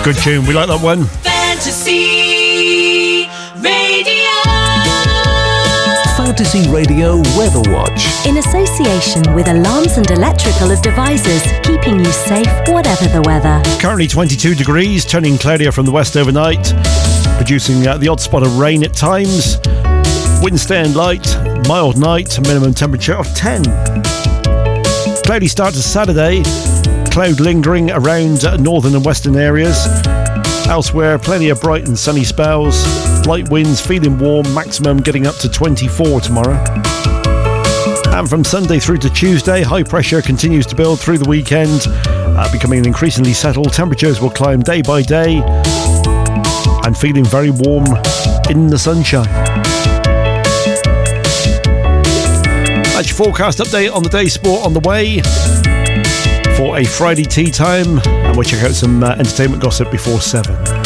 Good tune, we like that one. Fantasy Radio. Fantasy Radio Weather Watch. In association with Alarms and Electrical Devices, keeping you safe whatever the weather. Currently 22 degrees, turning cloudier from the west overnight, producing the odd spot of rain at times. Wind staying light, mild night, minimum temperature of 10. Cloudy start to Saturday, cloud lingering around northern and western areas. Elsewhere, plenty of bright and sunny spells. Light winds, feeling warm, maximum getting up to 24 tomorrow. And from Sunday through to Tuesday, high pressure continues to build through the weekend, becoming increasingly settled. Temperatures will climb day by day and feeling very warm in the sunshine. That's your forecast update on the day sport on the way for a Friday tea time, and we'll check out some entertainment gossip before 7.